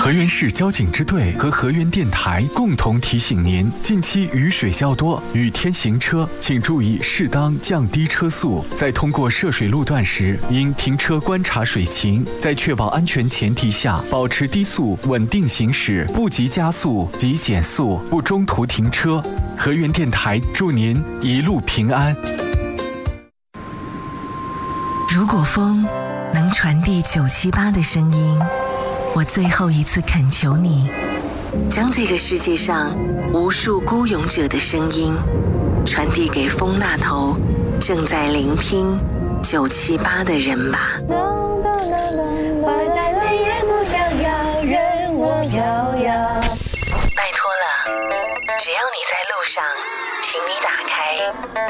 河源市交警支队和河源电台共同提醒您：近期雨水较多，雨天行车请注意适当降低车速。在通过涉水路段时，应停车观察水情，在确保安全前提下，保持低速稳定行驶，不急加速，急减速，不中途停车。河源电台祝您一路平安。 如果风能传递978的声音，我最后一次恳求你，将这个世界上无数孤勇者的声音传递给风那头正在聆听978的人吧。 我在泪眼不想要任我飘摇。